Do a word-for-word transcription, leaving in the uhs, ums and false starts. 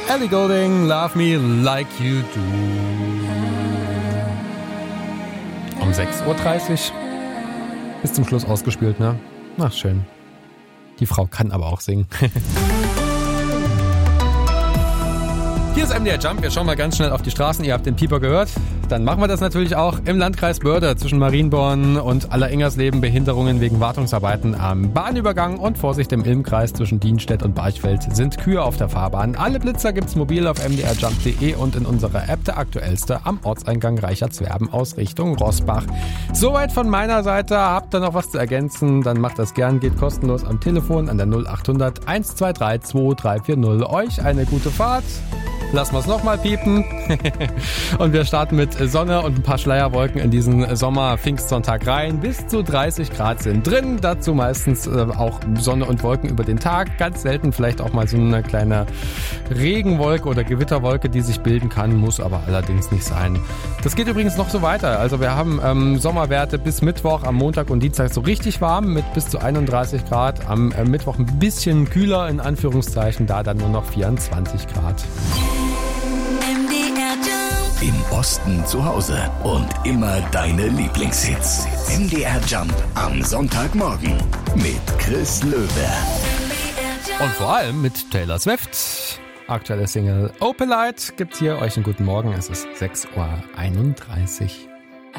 Ellie Goulding, Love Me Like You Do. Um sechs Uhr dreißig. Bis zum Schluss ausgespielt, ne? Ach, schön. Die Frau kann aber auch singen. Hier ist M D R Jump. Wir schauen mal ganz schnell auf die Straßen. Ihr habt den Pieper gehört. Dann machen wir das natürlich auch im Landkreis Börde zwischen Marienborn und Allerengersleben. Behinderungen wegen Wartungsarbeiten am Bahnübergang und Vorsicht im Ilmkreis zwischen Dienstedt und Barchfeld sind Kühe auf der Fahrbahn. Alle Blitzer gibt's mobil auf m d r jump punkt d e und in unserer App der aktuellste am Ortseingang Reichertswerben aus Richtung Rossbach. Soweit von meiner Seite. Habt ihr noch was zu ergänzen? Dann macht das gern. Geht kostenlos am Telefon an der null acht hundert eins zwei drei zwei drei vier null. Euch eine gute Fahrt. Lassen wir es nochmal piepen. Und wir starten mit Sonne und ein paar Schleierwolken in diesen Sommer-Pfingstsonntag rein. Bis zu dreißig Grad sind drin. Dazu meistens äh, auch Sonne und Wolken über den Tag. Ganz selten vielleicht auch mal so eine kleine Regenwolke oder Gewitterwolke, die sich bilden kann. Muss aber allerdings nicht sein. Das geht übrigens noch so weiter. Also wir haben ähm, Sommerwerte bis Mittwoch, am Montag und Dienstag so richtig warm mit bis zu einunddreißig Grad. Am äh, Mittwoch ein bisschen kühler in Anführungszeichen, da dann nur noch vierundzwanzig Grad. Im Osten zu Hause und immer deine Lieblingshits. M D R Jump am Sonntagmorgen mit Chris Löwe. Und vor allem mit Taylor Swift. Aktuelle Single Opalite gibt's hier. Euch einen guten Morgen. Es ist sechs Uhr einunddreißig.